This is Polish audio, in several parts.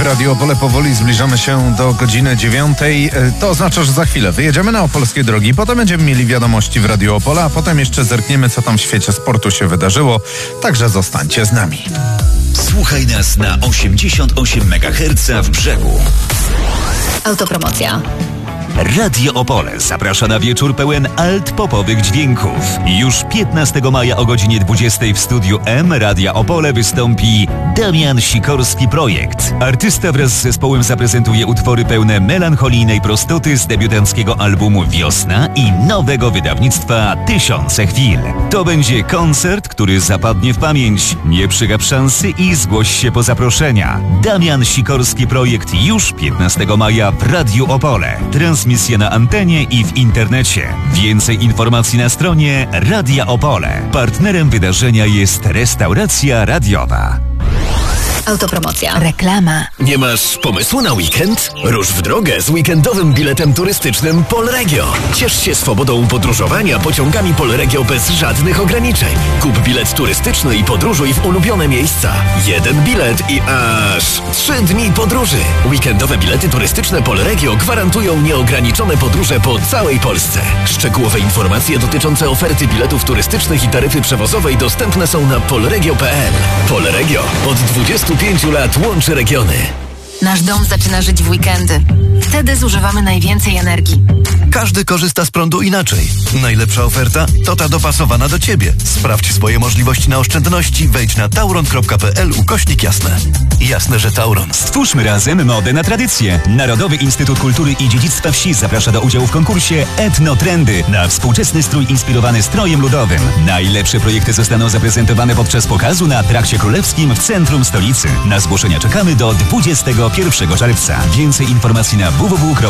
Radio Opole. Powoli zbliżamy się do godziny 9. To oznacza, że za chwilę wyjedziemy na opolskie drogi, potem będziemy mieli wiadomości w Radio Opole, a potem jeszcze zerkniemy, co tam w świecie sportu się wydarzyło. Także zostańcie z nami. Słuchaj nas na 88 MHz w Brzegu. Autopromocja. Radio Opole zaprasza na wieczór pełen alt-popowych dźwięków. Już 15 maja o godzinie 20 w studiu M Radia Opole wystąpi Damian Sikorski Projekt. Artysta wraz z zespołem zaprezentuje utwory pełne melancholijnej prostoty z debiutanckiego albumu Wiosna i nowego wydawnictwa Tysiące Chwil. To będzie koncert, który zapadnie w pamięć. Nie przegap szansy i zgłoś się po zaproszenia. Damian Sikorski Projekt już 15 maja w Radiu Opole. Transmisja na antenie i w internecie. Więcej informacji na stronie Radia Opole. Partnerem wydarzenia jest Restauracja Radiowa. Autopromocja. Reklama. Nie masz pomysłu na weekend? Rusz w drogę z weekendowym biletem turystycznym Polregio. Ciesz się swobodą podróżowania pociągami Polregio bez żadnych ograniczeń. Kup bilet turystyczny i podróżuj w ulubione miejsca. Jeden bilet i aż 3 dni podróży. Weekendowe bilety turystyczne Polregio gwarantują nieograniczone podróże po całej Polsce. Szczegółowe informacje dotyczące oferty biletów turystycznych i taryfy przewozowej dostępne są na polregio.pl. Polregio od 25 lat łączy regiony. Nasz dom zaczyna żyć w weekendy. Wtedy zużywamy najwięcej energii. Każdy korzysta z prądu inaczej. Najlepsza oferta to ta dopasowana do Ciebie. Sprawdź swoje możliwości na oszczędności. Wejdź na tauron.pl/jasne. Jasne, że Tauron. Stwórzmy razem modę na tradycję. Narodowy Instytut Kultury i Dziedzictwa Wsi zaprasza do udziału w konkursie Etnotrendy na współczesny strój inspirowany strojem ludowym. Najlepsze projekty zostaną zaprezentowane podczas pokazu na Trakcie Królewskim w centrum stolicy. Na zgłoszenia czekamy do 21 czerwca. Więcej informacji na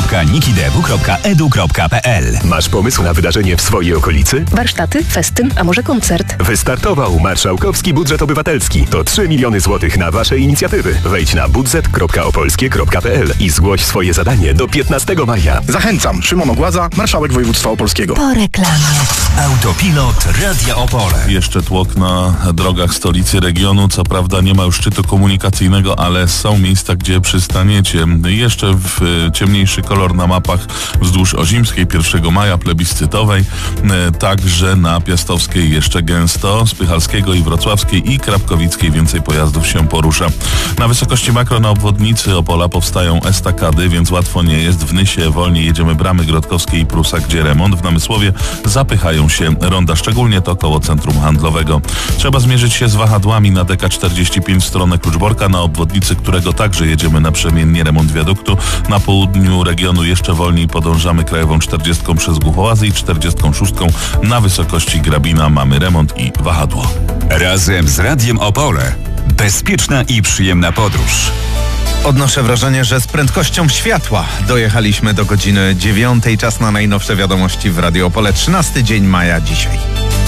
www.nikidew.edu.pl. Masz pomysł na wydarzenie w swojej okolicy? Warsztaty, festyn, a może koncert? Wystartował Marszałkowski Budżet Obywatelski. To 3 miliony złotych na Wasze inicjatywy. Wejdź na budżet.opolskie.pl i zgłoś swoje zadanie do 15 maja. Zachęcam. Szymon Ogładza, marszałek województwa opolskiego. Po reklamie. Autopilot Radia Opole. Jeszcze tłok na drogach stolicy regionu. Co prawda nie ma już szczytu komunikacyjnego, ale są miejsca, gdzie przystaniecie. Jeszcze w ciemniejszy kolor na mapach wzdłuż Ozimskiej 1 maja plebiscytowej. Także na Piastowskiej jeszcze gęsto. Spychalskiego i Wrocławskiej i Krapkowickiej więcej pojazdów się porusza. Na wysokości makro na obwodnicy Opola powstają estakady, więc łatwo nie jest. W Nysie wolniej jedziemy Bramy Grodkowskiej i Prusa, gdzie remont. W Namysłowie zapychają się ronda, szczególnie to koło centrum handlowego. Trzeba zmierzyć się z wahadłami na DK45 w stronę Kluczborka, na obwodnicy którego także jedziemy naprzemiennie remont wiaduktu. Na południu regionu jeszcze wolniej podążamy krajową 40 przez Głuchołazy i 46 na wysokości Grabina mamy remont i wahadło. Razem z Radiem Opole. Bezpieczna i przyjemna podróż. Odnoszę wrażenie, że z prędkością światła dojechaliśmy do godziny 9. Czas na najnowsze wiadomości w Radio Opole. 13 dzień maja dzisiaj.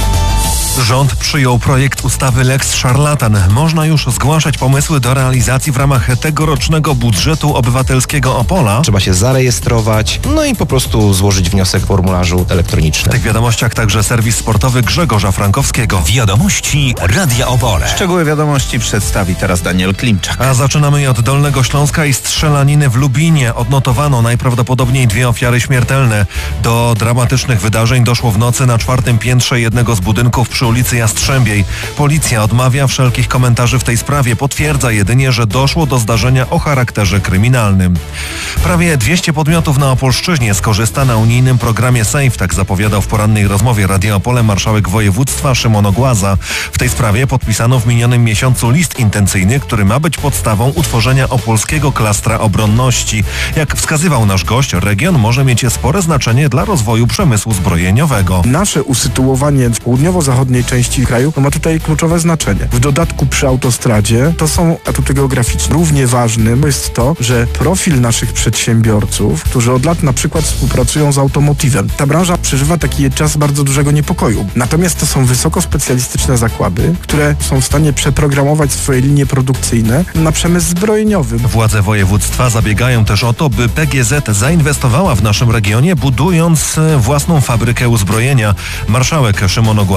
Rząd przyjął projekt ustawy Lex Szarlatan. Można już zgłaszać pomysły do realizacji w ramach tegorocznego budżetu obywatelskiego Opola. Trzeba się zarejestrować, no i po prostu złożyć wniosek w formularzu elektronicznym. W tych wiadomościach także serwis sportowy Grzegorza Frankowskiego. Wiadomości Radia Opole. Szczegóły wiadomości przedstawi teraz Daniel Klimczak. A zaczynamy je od Dolnego Śląska i strzelaniny w Lubinie. Odnotowano najprawdopodobniej 2 ofiary śmiertelne. Do dramatycznych wydarzeń doszło w nocy na 4. piętrze jednego z budynków przy ulicy Jastrzębiej. Policja odmawia wszelkich komentarzy w tej sprawie. Potwierdza jedynie, że doszło do zdarzenia o charakterze kryminalnym. Prawie 200 podmiotów na Opolszczyźnie skorzysta na unijnym programie SAFE, tak zapowiadał w porannej rozmowie Radia Opole marszałek województwa Szymon Ogładza. W tej sprawie podpisano w minionym miesiącu list intencyjny, który ma być podstawą utworzenia opolskiego klastra obronności. Jak wskazywał nasz gość, region może mieć spore znaczenie dla rozwoju przemysłu zbrojeniowego. Nasze usytuowanie w południowo-zachodniej części kraju ma tutaj kluczowe znaczenie. W dodatku przy autostradzie to są atuty geograficzne. Równie ważnym jest to, że profil naszych przedsiębiorców, którzy od lat na przykład współpracują z automotivem. Ta branża przeżywa taki czas bardzo dużego niepokoju. Natomiast to są wysoko specjalistyczne zakłady, które są w stanie przeprogramować swoje linie produkcyjne na przemysł zbrojeniowy. Władze województwa zabiegają też o to, by PGZ zainwestowała w naszym regionie, budując własną fabrykę uzbrojenia. Marszałek Szymon Ogładza przekonał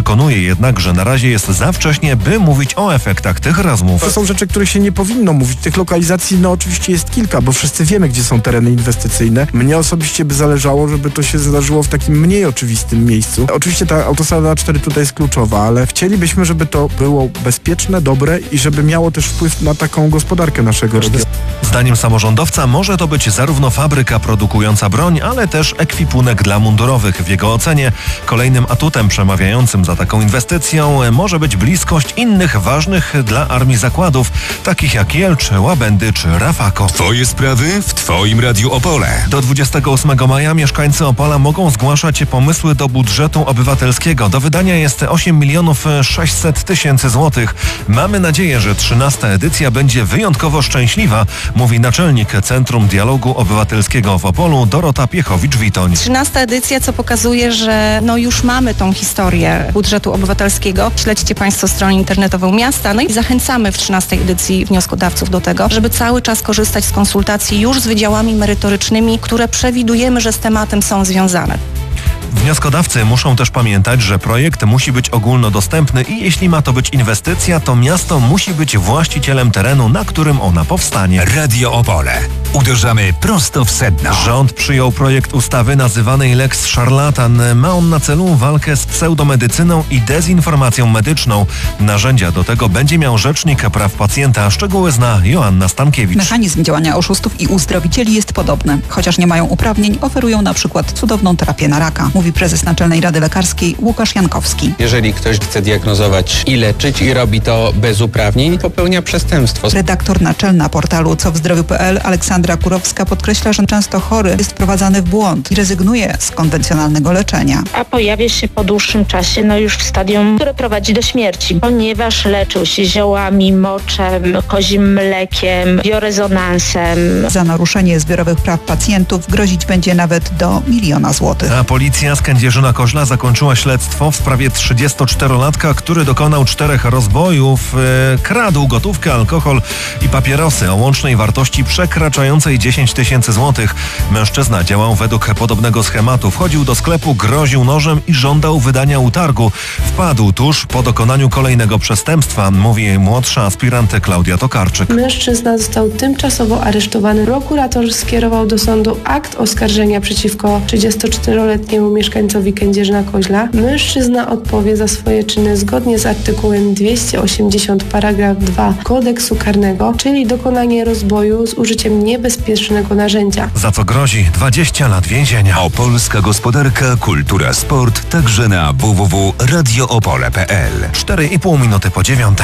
Przekonuje jednak, że na razie jest za wcześnie, by mówić o efektach tych rozmów. To są rzeczy, których się nie powinno mówić. Tych lokalizacji oczywiście jest kilka, bo wszyscy wiemy, gdzie są tereny inwestycyjne. Mnie osobiście by zależało, żeby to się zdarzyło w takim mniej oczywistym miejscu. Oczywiście ta autostrada A4 tutaj jest kluczowa, ale chcielibyśmy, żeby to było bezpieczne, dobre i żeby miało też wpływ na taką gospodarkę naszego regionu. Zdaniem samorządowca może to być zarówno fabryka produkująca broń, ale też ekwipunek dla mundurowych. W jego ocenie kolejnym atutem przemawiającym za taką inwestycją może być bliskość innych ważnych dla armii zakładów, takich jak Jelcz, Łabędy czy Rafako. Twoje sprawy w Twoim Radiu Opole. Do 28 maja mieszkańcy Opola mogą zgłaszać pomysły do budżetu obywatelskiego. Do wydania jest 8 600 000 złotych. Mamy nadzieję, że 13. edycja będzie wyjątkowo szczęśliwa, mówi naczelnik Centrum Dialogu Obywatelskiego w Opolu Dorota Piechowicz-Witoń. 13. edycja, co pokazuje, że już mamy tą historię budżetu obywatelskiego. Śledźcie Państwo stronę internetową miasta, i zachęcamy w 13. edycji wnioskodawców do tego, żeby cały czas korzystać z konsultacji już z wydziałami merytorycznymi, które przewidujemy, że z tematem są związane. Wnioskodawcy muszą też pamiętać, że projekt musi być ogólnodostępny i jeśli ma to być inwestycja, to miasto musi być właścicielem terenu, na którym ona powstanie. Radio Opole. Uderzamy prosto w sedno. Rząd przyjął projekt ustawy nazywanej Lex Szarlatan. Ma on na celu walkę z pseudomedycyną i dezinformacją medyczną. Narzędzia do tego będzie miał Rzecznik Praw Pacjenta. Szczegóły zna Joanna Stankiewicz. Mechanizm działania oszustów i uzdrowicieli jest podobny. Chociaż nie mają uprawnień, oferują na przykład cudowną terapię na raka, mówi prezes Naczelnej Rady Lekarskiej Łukasz Jankowski. Jeżeli ktoś chce diagnozować i leczyć i robi to bez uprawnień, popełnia przestępstwo. Redaktor naczelna portalu cowzdrowiu.pl Aleksandra Kurowska podkreśla, że często chory jest wprowadzany w błąd i rezygnuje z konwencjonalnego leczenia. A pojawia się po dłuższym czasie już w stadium, które prowadzi do śmierci, ponieważ leczył się ziołami, moczem, kozim mlekiem, biorezonansem. Za naruszenie zbiorowych praw pacjentów grozić będzie nawet do 1 000 000 złotych. A policja z Kędzierzyna-Koźla zakończyła śledztwo w sprawie 34-latka, który dokonał 4 rozbojów, kradł gotówkę, alkohol i papierosy o łącznej wartości przekraczającej 10 000 złotych. Mężczyzna działał według podobnego schematu. Wchodził do sklepu, groził nożem i żądał wydania utargu. Wpadł tuż po dokonaniu kolejnego przestępstwa, mówi jej młodsza aspirant Klaudia Tokarczyk. Mężczyzna został tymczasowo aresztowany. Prokurator skierował do sądu akt oskarżenia przeciwko 34-letniemu mieszkańcowi Kędzierzyna-Koźla. Mężczyzna odpowie za swoje czyny zgodnie z artykułem 280 paragraf 2 Kodeksu Karnego, czyli dokonanie rozboju z użyciem niebezpiecznego narzędzia. Za co grozi 20 lat więzienia. Opolska gospodarka, kultura, sport, także na www.radioopole.pl. 4,5 minuty po 9.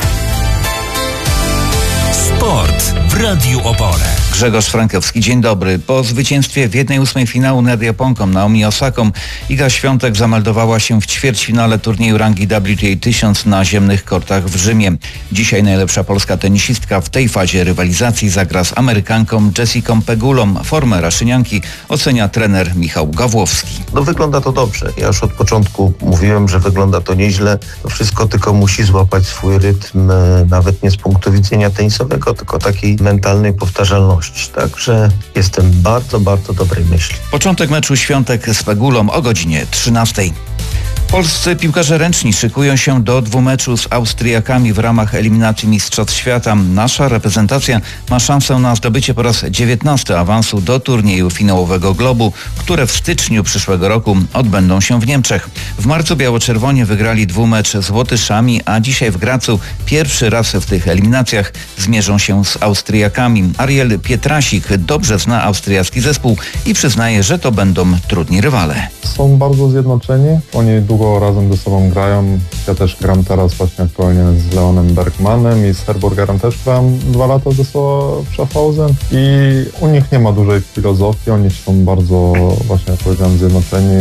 Sport w Radiu Opole. Grzegorz Frankowski, dzień dobry. Po zwycięstwie w 1/8 finału nad Japonką Naomi Osaką Iga Świątek zameldowała się w ćwierćfinale turnieju rangi WTA 1000 na ziemnych kortach w Rzymie. Dzisiaj najlepsza polska tenisistka w tej fazie rywalizacji zagra z Amerykanką Jessicą Pegulą. Formę Raszynianki ocenia trener Michał Gawłowski. Wygląda to dobrze. Ja już od początku mówiłem, że wygląda to nieźle. To wszystko tylko musi złapać swój rytm, nawet nie z punktu widzenia tenisowego, tylko takiej mentalnej powtarzalności. Także jestem bardzo, bardzo dobrej myśli. Początek meczu Świątek z Pegulą o godzinie 13. Polscy piłkarze ręczni szykują się do dwumeczu z Austriakami w ramach eliminacji Mistrzostw Świata. Nasza reprezentacja ma szansę na zdobycie po raz 19 awansu do turnieju finałowego Globu, które w styczniu przyszłego roku odbędą się w Niemczech. W marcu biało-czerwoni wygrali dwumecz z Łotyszami, a dzisiaj w Gracu pierwszy raz w tych eliminacjach zmierzą się z Austriakami. Ariel Pietrasik dobrze zna austriacki zespół i przyznaje, że to będą trudni rywale. Są bardzo zjednoczeni, oni długo razem ze sobą grają. Ja też gram teraz właśnie aktualnie z Leonem Bergmanem i z Herburgerem też grałem 2 lata ze sobą w Schaffhausen i u nich nie ma dużej filozofii, oni są bardzo, właśnie jak powiedziałem, zjednoczeni.